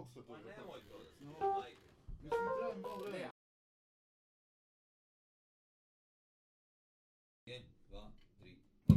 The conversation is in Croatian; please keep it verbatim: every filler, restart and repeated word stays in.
se to Ma zapravo. nemoj to da se No. majke. Mislim, treba mi malo vremena.